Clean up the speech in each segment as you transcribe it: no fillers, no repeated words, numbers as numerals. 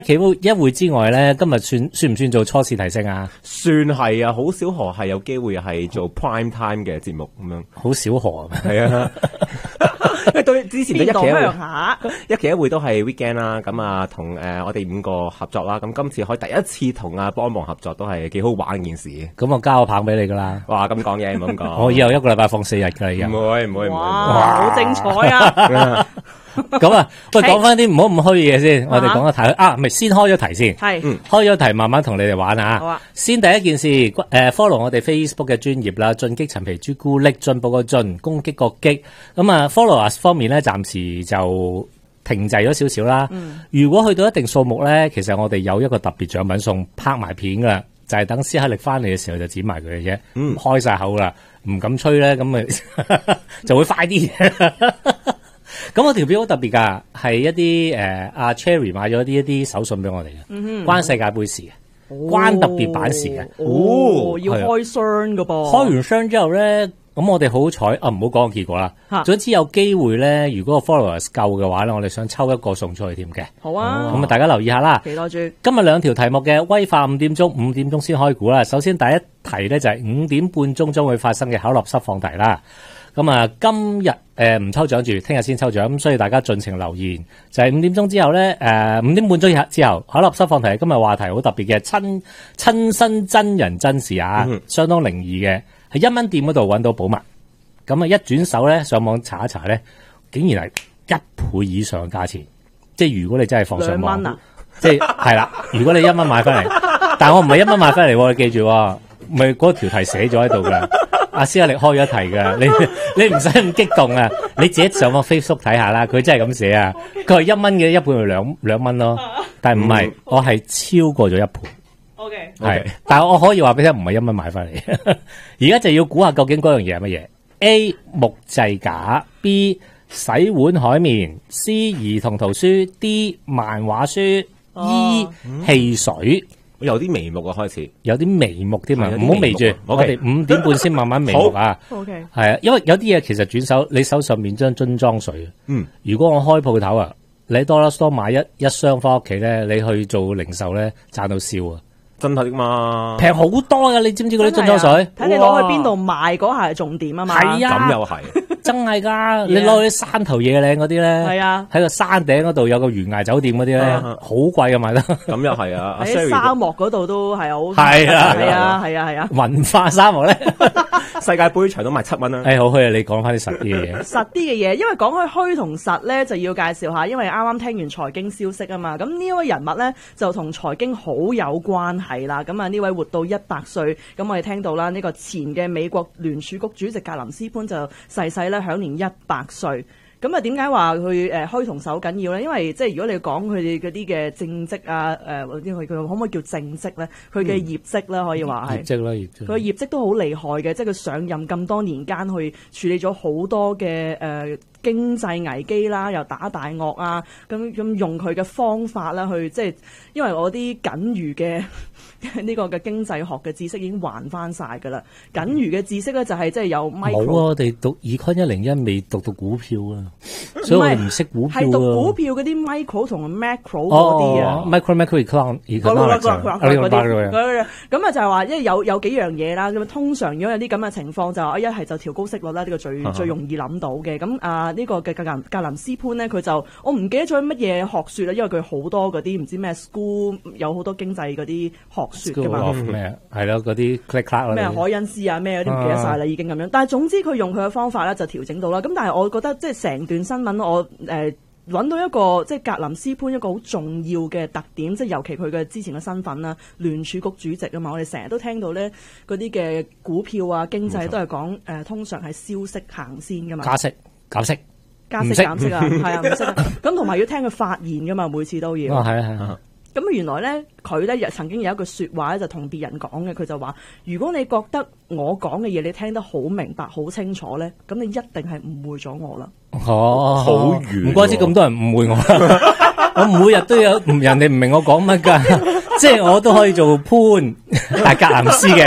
企一會之外咧，今日算唔算做初試提升啊？ 算係啊，好少河係有機會係做 prime time 嘅節目咁樣。 好少河係啊，因為對之前都一期一期一會都係 weekend 啦，咁啊同我哋5個合作啦，咁今次可以第一次同阿幫忙合作都係幾好玩件事。 咁我交個棒俾你噶啦。 哇，咁講嘢唔好咁講。 我以後一個禮拜放4日噶啦， 唔會。 哇，好精彩啊！ 咁啊，喂，講翻啲唔好咁虛嘅先，我哋講個題啊，咪先開咗題先， 係， 開咗題慢慢同你哋玩啊。 好啊。 先第一件事，follow 我哋 Facebook 嘅專頁啦，進擊陳皮朱古力，進步個進，攻擊個擊。咁啊 ，followers 方面咧，暫時就停滯咗少少啦。如果去到一定數目咧，其實我哋有一個特別獎品送，拍埋片噶，就係等斯克力翻嚟嘅時候就剪埋佢嘅啫。開晒口啦，唔敢吹咧，咁咪就會快啲。咁我條片好特別噶，係一啲阿 Cherry 買咗一啲手信俾我哋嘅，關世界盃事嘅，關特別版事嘅。 要開箱噶噃。 開完箱之後咧，咁我哋好彩啊，唔好講個結果啦。總之有機會咧，如果個 followers 夠嘅話咧，我哋想抽一個送出去添嘅。 好啊， 咁啊，大家留意下啦。 期待住。今日2條題目嘅威化5點鐘先開估啦。首先第一題咧就係5點半鐘將會發生嘅巧立濕放題啦。咁啊，今日唔抽獎住，聽日先抽獎，咁所以大家盡情留言。就係5點鐘之後咧，5點半鐘之後，巧立濕放題今日話題好特別嘅，親身真人真事啊，相當靈異嘅，喺1蚊店嗰度揾到寶物。咁啊，一轉手咧，上網查一查咧，竟然係1倍以上嘅價錢。即係如果你真係放上網，即係係啦。如果你1蚊買翻嚟，但係我唔係1蚊買翻嚟，你記住，咪嗰條題寫咗喺度㗎。阿斯克力開咗題㗎，你唔使咁激動啊！你自己上網 Facebook 睇下啦，佢真係咁寫啊！佢係1蚊嘅一半係兩蚊咯，但係唔係，我係超過咗1倍。 OK， 係，但係我可以話俾你聽，唔係1蚊買翻嚟。而家就要估下究竟嗰樣嘢係乜嘢 ？A 木製架 ，B 洗碗海綿 ，C 兒童圖書 ，D 漫畫書 ，E 汽水。 有啲眉目啊，開始有啲眉目添啊，唔好眉住，我哋5點半先慢慢眉目啊。 OK， 係啊，因為有啲嘢其實轉手，你手上面張樽裝水。如果我開鋪頭啊，你喺Dollar Store買一箱翻屋企咧，你去做零售咧，賺到笑啊！ 真係嘛， 平好多噶，你知唔知嗰啲樽裝水？ 睇你攞去邊度賣嗰下係重點啊嘛。 係啊， 咁又係。 真係噶，你攞去山頭野嶺嗰啲咧， 係啊， 喺個山頂嗰度有個懸崖酒店嗰啲咧，好貴啊賣得。 咁又係啊， 喺沙漠嗰度都係好。 係啊， 係啊。 文化沙漠咧， 世界盃場都賣7蚊啦。 好虛啊！你講翻啲實啲嘅嘢。 實啲嘅嘢，因為講開虛同實咧，就要介紹下，因為啱啱聽完財經消息啊嘛，咁呢位人物咧就同財經好有關係啦。咁啊呢位活到100歲，咁我哋聽到啦，呢個前嘅美國聯儲局主席格林斯潘就逝世咧，享年100歲。咁啊，點解話佢虛同實緊要咧？因為即係如果你講佢哋嗰啲嘅政績啊，因為佢可唔可以叫政績咧？佢嘅業績咧，可以話係業績啦，業績。 佢業績都好厲害嘅，即係佢上任咁多年間去處理咗好多嘅經濟危機啦，又打大鱷啊，咁用佢嘅方法啦，去即係因為我啲僅餘嘅呢個嘅經濟學嘅知識已經還翻晒㗎啦。僅餘嘅知識咧就係即係有 micro。 冇啊，我哋讀 Econ 101未讀到股票啊，所以我哋唔識股票啊。 係讀股票嗰啲 micro 同 macro 嗰啲啊。 micro econ 嗰啲。咁啊就係話，因為有幾樣嘢啦。咁通常如果有啲咁嘅情況，就一係就調高息率啦，呢個最容易諗到嘅。咁呢個嘅格林斯潘咧，佢就我唔記得咗乜嘢學説啦，因為佢好多嗰啲唔知咩 school 有好多經濟嗰啲學説㗎嘛。 咩係咯，嗰啲 click clack 咩凱恩斯啊咩嗰啲唔記得晒啦，已經咁樣。但係總之佢用佢嘅方法咧就調整到啦。咁但係我覺得即係成段新聞我揾到一個即係格林斯潘一個好重要嘅特點，即係尤其佢嘅之前嘅身份啦，聯儲局主席啊嘛。我哋成日都聽到咧嗰啲嘅股票啊經濟都係講通常係消息行先㗎嘛。 加息減息。 加息減息啊，係啊，唔識啊。咁同埋要聽佢發言噶嘛，每次都要。 係啊。 咁原來咧，佢咧曾經有一句説話咧，就同別人講嘅，佢就話：如果你覺得我講嘅嘢你聽得好明白、好清楚咧，咁你一定係誤會咗我啦。 哦， 好遠。 唔怪之咁多人誤會我啦。我每日都有人哋唔明我講乜㗎，即係我都可以做潘大格林斯嘅。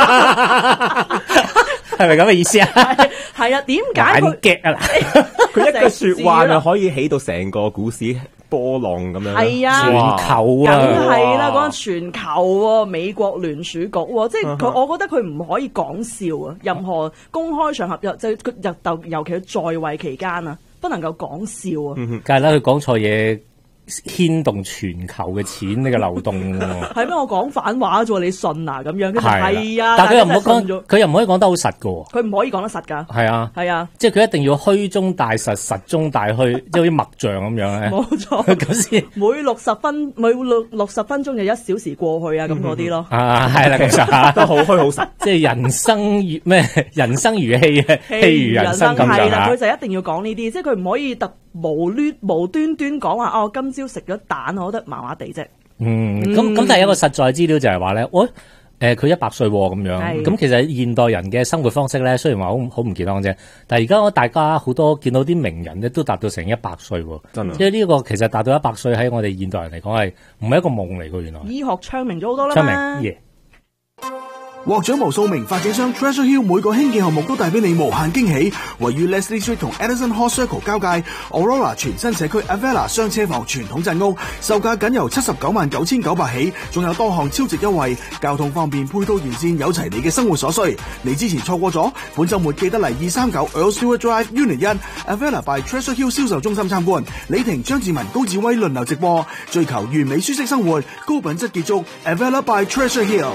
係咪咁嘅意思啊？ 係啊，點解佢眼鏡啊？ 佢一句説話就可以起到成個股市波浪咁樣。 係啊， 全球啊， 梗係啦，講緊全球喎，美國聯儲局喎，即係佢，我覺得佢唔可以講笑啊！任何公開場合，尤其佢在位期間啊，不能夠講笑啊！ 梗係啦，佢講錯嘢。牽動全球嘅錢呢個流動喎， 係咩？我講反話啫，你信啊？咁樣，係啊， 但係佢又唔好講，佢又唔可以講得好實噶喎， 佢唔可以講得實㗎。係啊，係啊， 即係佢一定要虛中帶實，實中帶虛，即係好似墨象咁樣咧。冇錯， 咁先每60分鐘就1小時過去啊，咁嗰啲咯。 啊，係啦，其實都好虛好實， 即係人生如戲啊，戲如人生咁樣。 係啦，佢就一定要講呢啲，即係佢唔可以無端端講話哦，今朝食咗蛋，我覺得麻麻地啫。 咁但係有一個實在資料就係話咧，佢100歲咁樣，咁其實現代人嘅生活方式咧，雖然話好唔健康啫，但係而家大家好多見到啲名人咧，都達到成100歲喎， 真係。 即係呢個其實達到100歲喺我哋現代人嚟講係唔係一個夢嚟㗎，原來。 醫學昌明咗好多啦。 昌明， 獲獎無數名發展商 Treasure Hill 每個興建項目都帶俾你無限驚喜。位於 Leslie Street 同 Edison Hall Circle 交界 Aurora 全新社區 Avella 雙車房傳統鎮屋，售價僅由799900起，仲有多項超值優惠，交通方便，配套完善，有齊你嘅生活所需。你之前錯過咗，本週末記得嚟239 Earl Stewart Drive Unit 1 Avella by Treasure Hill 銷售中心參觀。李婷、張志文、高志威輪流直播，追求完美舒適生活，高品質結束 Avella by Treasure Hill。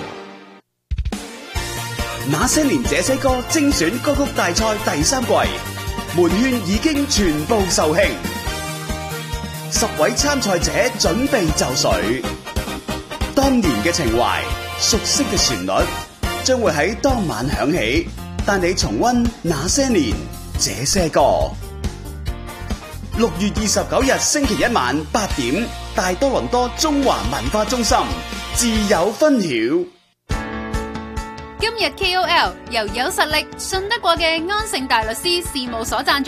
那些年這些歌精選歌曲大賽第3季，門券已經全部售罄，10位參賽者準備就緒。當年嘅情懷，熟悉嘅旋律，將會喺當晚響起，帶你重溫那些年這些歌。6月29日星期一晚8點，大多倫多中華文化中心自有分曉。 今日 KOL 由有實力、信得過嘅安盛大律師事務所贊助。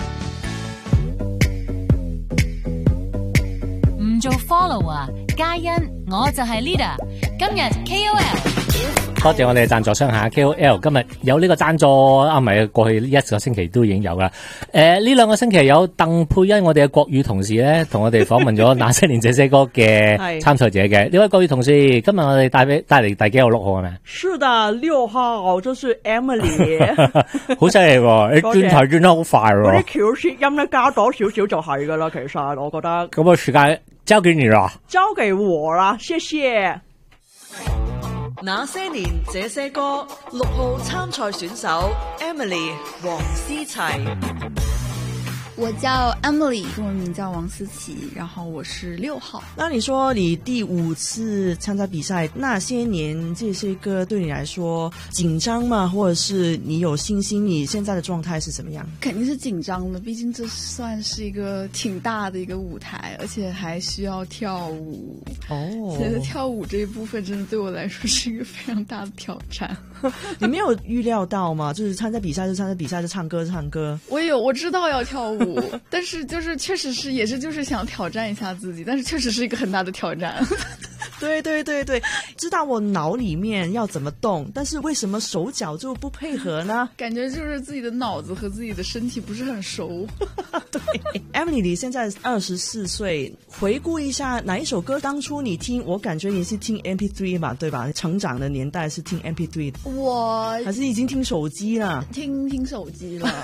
唔做 follower，嘉欣，我就係 leader。今日 KOL。 多謝我哋嘅贊助商下 KOL， 今日有呢個贊助啊，唔係過去1個星期都已經有啦。呢2個星期有鄧佩欣，我哋嘅國語同事咧，同我哋訪問咗那些年這些歌嘅參賽者嘅呢位國語同事，今日我哋帶嚟第幾號6號係咪？ 是的，6號就是 Emily， 好犀利喎！你轉頭轉得好快喎！ 嗰啲翹舌音咧加多少少就係噶啦，其實我覺得。 咁啊，時間交給你啦， 交給我啦，謝謝。那些年這些歌6號參賽選手 Emily 黃思齊。 我叫 Emily， 中文名叫王思琪，然後我是6號。 那你說你第5次參加比賽，那些年這些歌對你來說緊張嗎？或者是你有信心？你現在的狀態是怎麼樣？ 肯定是緊張的，畢竟這算是一個挺大的一個舞台，而且還需要跳舞。哦，覺得跳舞這一部分真的對我來說是一個非常大的挑戰。 你沒有預料到嗎？就是參加比賽就參加比賽，就唱歌就唱歌。 我知道要跳舞。但是就是確實是也是就是想挑戰一下自己，但是確實是一個很大的挑戰。 對，知道我腦裏面要怎麼動，但是為什麼手腳就不配合呢？ 感覺就是自己的腦子和自己的身體不是很熟。 對，Emily 你現在24歲，回顧一下哪一首歌當初你聽，我感覺你是聽 MP3 吧，對吧？成長的年代是聽 MP3 的， 我還是已經聽手機了？ 聽手機了。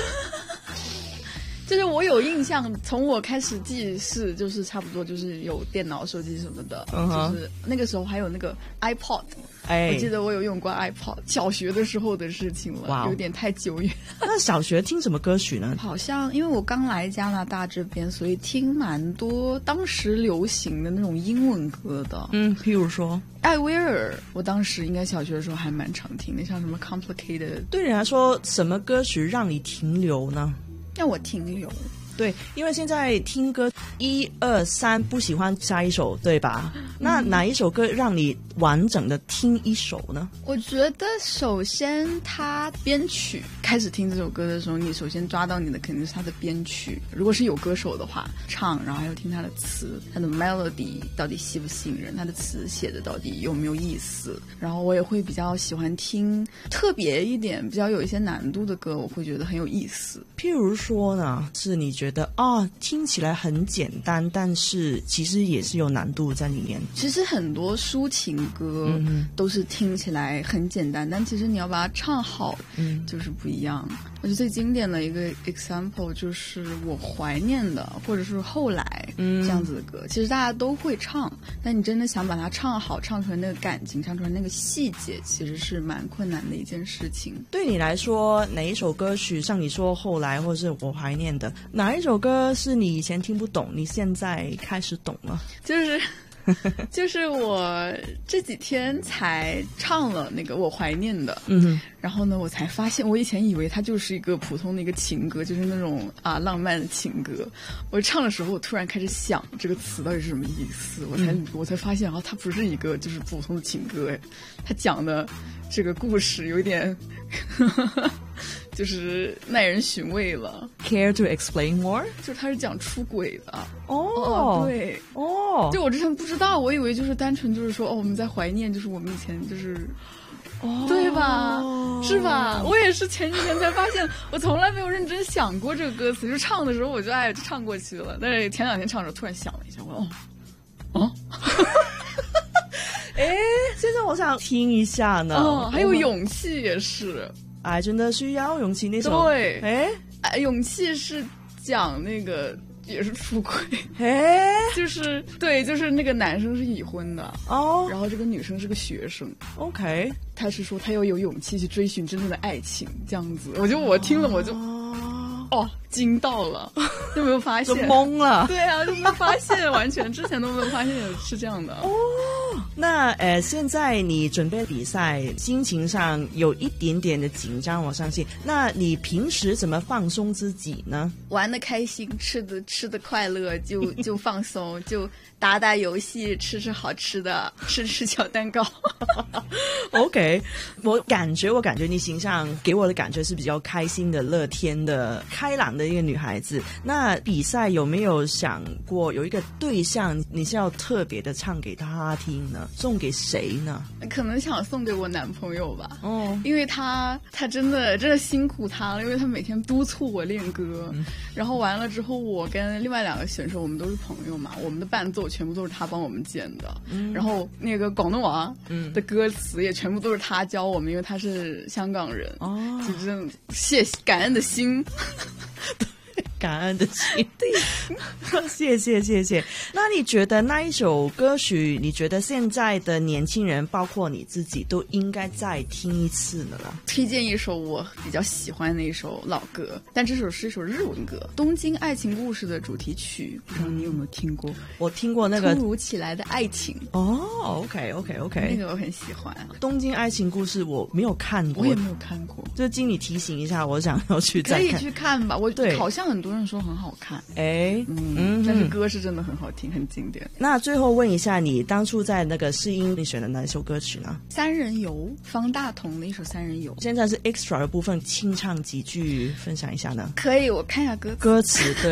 就是我有印象，從我開始記事，就是差不多就是有電腦、手機什麼的，就是那個時候還有那個 iPod，我記得我有用過 iPod， 小學的時候的事情了，有點太久遠。 那小學聽什麼歌曲呢？ 好像因為我剛來加拿大這邊，所以聽蠻多當時流行的那種英文歌的。 譬如說艾薇兒，我當時應該小學的時候還蠻常聽的，像什麼 Complicated。 對你來說，什麼歌曲讓你停留呢？ 讓我停留。 對，因為現在聽歌1、2、3不喜歡下一首，對吧？ 那哪一首歌让你完整的听一首呢？ 我觉得首先他编曲，开始听这首歌的时候，你首先抓到你的肯定是他的编曲。如果是有歌手的话，唱，然后还要听他的词，他的 melody 到底吸不吸引人，他的词写的到底有没有意思。然后我也会比较喜欢听特别一点比较有一些难度的歌，我会觉得很有意思。 譬如说呢，是你觉得听起来很简单，但是其实也是有难度在里面。 其实很多抒情歌都是听起来很简单，但其实你要把它唱好，就是不一样。我觉得最经典的一个 example 就是我怀念的，或者是后来这样子的歌，其实大家都会唱，但你真的想把它唱好，唱出来那个感情，唱出来那个细节，其实是蛮困难的一件事情。 对你来说，哪一首歌曲像你说后来或是我怀念的，哪一首歌是你以前听不懂，你现在开始懂了？ 就是我这几天才唱了那个我怀念的，然后呢，我才发现我以前以为它就是一个普通的一个情歌，就是那种浪漫的情歌。我唱的时候，我突然开始想这个词到底是什么意思，我才发现它不是一个就是普通的情歌，它讲的这个故事有点就是耐人寻味了。 Care to explain more？ 就是他是讲出轨的。对就我之前不知道，我以为就是单纯就是说我们在怀念就是我们以前就是对吧？是吧？我也是前几天才发现，我从来没有认真想过这个歌词，就唱的时候我就就唱过去了，但是前两天唱的时候突然想了一下， 现在我想听一下呢。 还有勇气也是， 爱真的需要勇气那首。 对，勇气是讲那个也是出轨，就是对，就是那个男生是已婚的然后这个女生是个学生。 OK， 他是说他要有勇气去追寻真正的爱情，这样子。我觉得我听了我就惊到了，就没有发现， 就懵了。 对啊，就没有发现，完全之前都没有发现是这样的。 那现在你准备比赛，心情上有一点点的紧张，我相信。那你平时怎么放松自己呢？ 玩得开心，吃的快乐，就放松，就打打游戏，吃好吃的，吃小蛋糕。 OK， 我感觉你形象给我的感觉是比较开心的、乐天的、开朗的一个女孩子。那比赛有没有想过有一个对象，你是要特别的唱给他听呢？送给谁呢？ 可能想送给我男朋友吧。因为他真的辛苦他了，因为他每天督促我练歌，然后完了之后，我跟另外2个选手我们都是朋友嘛，我们的伴奏全部都是他帮我们剪的，然后那个广东话的歌词也全部都是他教我们，因为他是香港人。就是感恩的心。 感恩的心，对，谢谢。那你觉得那一首歌曲，你觉得现在的年轻人，包括你自己，都应该再听一次的了？ 推荐一首我比较喜欢的一首老歌，但这首是一首日文歌，《东京爱情故事》的主题曲，不知道你有没有听过？ 我听过那个突如其来的爱情。 OK， 那个我很喜欢。 东京爱情故事我没有看过， 我也没有看过， 就经你提醒一下，我想要去再看。 可以去看吧，对，好像很多人说很好看。但是歌是真的很好听，很经典。 那最后问一下，你当初在那个试音，你选的哪一首歌曲呢？ 三人游，方大同的一首三人游。 现在是 extra 的部分，清唱几句分享一下呢？ 可以，我看一下歌词。 歌词对。